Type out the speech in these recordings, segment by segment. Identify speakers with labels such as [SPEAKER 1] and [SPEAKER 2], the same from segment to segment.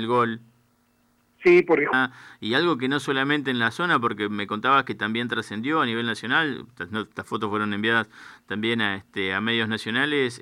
[SPEAKER 1] gol.
[SPEAKER 2] Sí, porque
[SPEAKER 1] Y algo que no solamente en la zona, porque me contabas que también trascendió a nivel nacional, estas fotos fueron enviadas también a medios nacionales,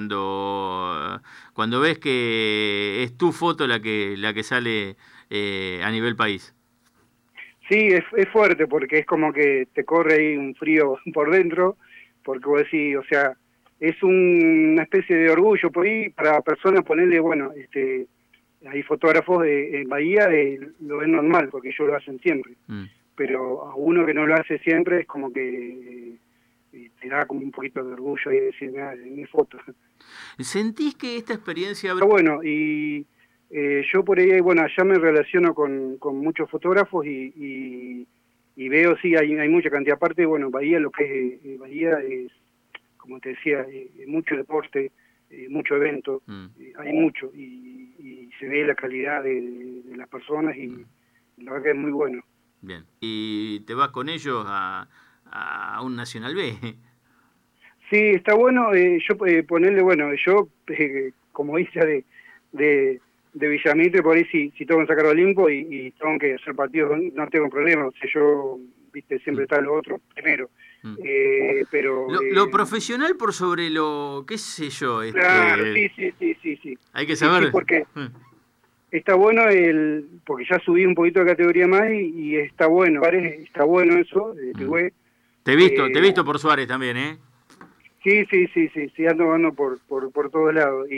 [SPEAKER 1] cuando ves que es tu foto la que sale a nivel país.
[SPEAKER 2] sí, es fuerte porque es como que te corre ahí un frío por dentro, porque vos decís, o sea, es una especie de orgullo por ahí para personas ponerle, bueno, hay fotógrafos en Bahía lo ven normal porque ellos lo hacen siempre,
[SPEAKER 1] Mm.
[SPEAKER 2] pero a uno que no lo hace siempre es como que te da como un poquito de orgullo y decir, mira, mi foto.
[SPEAKER 1] ¿Sentís que esta experiencia...
[SPEAKER 2] Pero bueno, y yo por ahí, bueno, allá me relaciono con muchos fotógrafos y veo, sí, hay mucha cantidad. Aparte, bueno, Bahía, lo que es Bahía es, como te decía, mucho deporte, mucho evento,
[SPEAKER 1] Mm.
[SPEAKER 2] hay mucho, y se ve la calidad de las personas y la verdad que es muy bueno.
[SPEAKER 1] Bien. ¿Y te vas con ellos a un Nacional B?
[SPEAKER 2] Sí, está bueno, yo ponerle, bueno, yo como hincha de Villamitre, por ahí si tengo que sacar a Olimpo y tengo que hacer partidos, no tengo problema, o sea, yo, viste, siempre está lo otro primero,
[SPEAKER 1] Mm.
[SPEAKER 2] pero,
[SPEAKER 1] Lo profesional por sobre lo, qué sé yo,
[SPEAKER 2] claro, sí, sí, sí, sí, sí,
[SPEAKER 1] hay que
[SPEAKER 2] sí, sí,
[SPEAKER 1] saber.
[SPEAKER 2] porque está bueno porque ya subí un poquito de categoría más y está bueno, está bueno eso, que
[SPEAKER 1] Mm.
[SPEAKER 2] güey,
[SPEAKER 1] Te he visto por Suárez también, ¿eh?
[SPEAKER 2] sí, sí, sí, sí, sí, ando por todos lados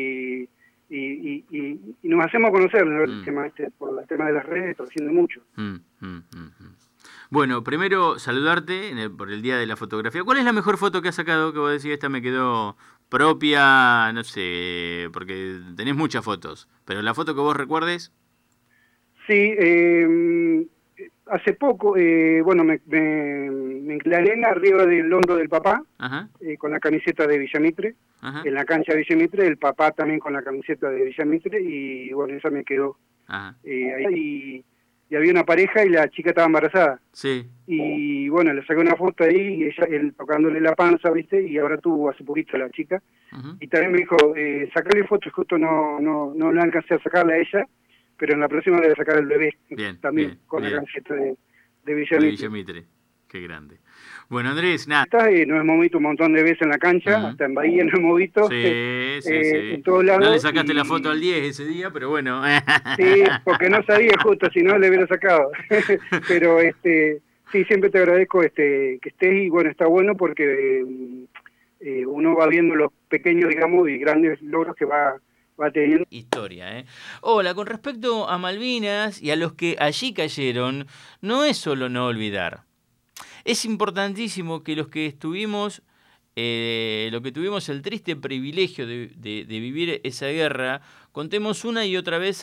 [SPEAKER 2] y nos hacemos conocer, ¿no? El
[SPEAKER 1] Mm,
[SPEAKER 2] tema por el tema de las redes, está haciendo mucho.
[SPEAKER 1] mm, mm, mm, mm. Bueno, primero saludarte por el Día de la Fotografía. ¿Cuál es la mejor foto que has sacado? Que vos decís, esta me quedó propia, no sé, porque tenés muchas fotos, pero la foto que vos recuerdes.
[SPEAKER 2] Sí, hace poco, bueno, me incliné arriba del hombro del papá,
[SPEAKER 1] Ajá,
[SPEAKER 2] con la camiseta de Villamitre,
[SPEAKER 1] ajá,
[SPEAKER 2] en la cancha de Villamitre, el papá también con la camiseta de Villamitre, y bueno, esa me quedó
[SPEAKER 1] ajá.
[SPEAKER 2] ahí, y había una pareja y la chica estaba embarazada.
[SPEAKER 1] Sí.
[SPEAKER 2] Y bueno, le saqué una foto ahí y él tocándole la panza, ¿viste? Y ahora tuvo hace poquito la chica.
[SPEAKER 1] Ujú.
[SPEAKER 2] Y también me dijo, sacarle fotos, justo no la alcancé a sacarle a ella, pero en la próxima le voy a sacar al bebé,
[SPEAKER 1] Bien,
[SPEAKER 2] también
[SPEAKER 1] bien,
[SPEAKER 2] con la
[SPEAKER 1] bien.
[SPEAKER 2] camiseta de
[SPEAKER 1] De
[SPEAKER 2] Villamitre.
[SPEAKER 1] Villamitre. Qué grande. Bueno, Andrés, nada.
[SPEAKER 2] Nos hemos visto un montón de veces en la cancha,
[SPEAKER 1] Mm.
[SPEAKER 2] hasta en Bahía nos hemos visto,
[SPEAKER 1] Sí, sí,
[SPEAKER 2] en
[SPEAKER 1] sí.
[SPEAKER 2] todos
[SPEAKER 1] No le
[SPEAKER 2] lados,
[SPEAKER 1] sacaste la foto al
[SPEAKER 2] y
[SPEAKER 1] 10 ese día, pero bueno.
[SPEAKER 2] sí, porque no sabía justo, si no le hubiera sacado. Pero sí, siempre te agradezco que estés y bueno, está bueno porque uno va viendo los pequeños, digamos, y grandes logros que va teniendo.
[SPEAKER 1] Historia, ¿eh? Hola, con respecto a Malvinas y a los que allí cayeron, no es solo no olvidar. Es importantísimo que los que estuvimos, lo que tuvimos el triste privilegio de vivir esa guerra, contemos una y otra vez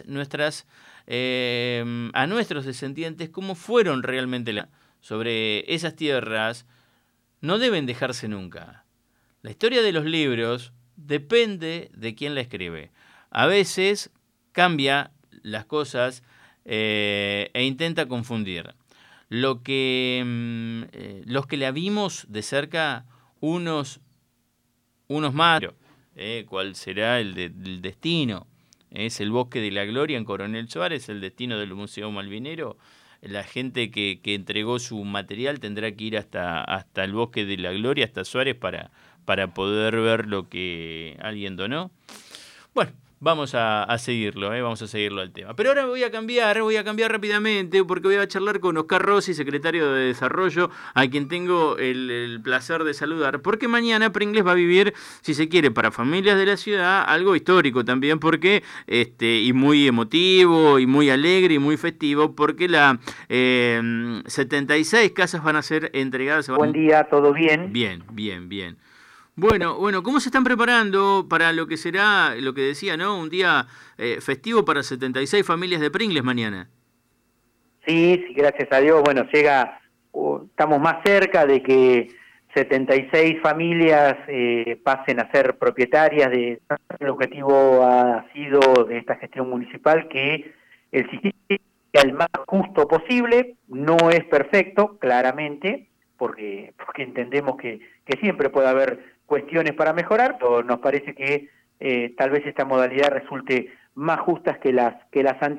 [SPEAKER 1] a nuestros descendientes cómo fueron realmente sobre esas tierras. No deben dejarse nunca. La historia de los libros depende de quién la escribe. A veces cambia las cosas e intenta confundir. Los que la vimos de cerca, unos más, ¿cuál será el destino? ¿Es el Bosque de la Gloria en Coronel Suárez, el destino del Museo Malvinero? La gente que entregó su material tendrá que ir hasta el Bosque de la Gloria, hasta Suárez, para poder ver lo que alguien donó. Bueno, vamos a seguirlo, vamos a seguirlo al tema. Pero ahora voy a cambiar rápidamente porque voy a charlar con Oscar Rossi, secretario de Desarrollo, a quien tengo el placer de saludar, porque mañana Pringles va a vivir, si se quiere, para familias de la ciudad, algo histórico también, porque y muy emotivo, y muy alegre, y muy festivo, porque 76 casas van a ser entregadas.
[SPEAKER 3] Buen día, ¿todo bien?
[SPEAKER 1] Bien, bien, bien. Bueno, ¿cómo se están preparando para lo que será, lo que decía, ¿no? Un día festivo para 76 familias de Pringles mañana.
[SPEAKER 3] Sí, sí, gracias a Dios. Bueno, estamos más cerca de que 76 familias pasen a ser propietarias de... El objetivo ha sido de esta gestión municipal que el sistema sea el más justo posible. No es perfecto, claramente, porque entendemos que siempre puede haber cuestiones para mejorar, pero nos parece que tal vez esta modalidad resulte más justa que las anteriores.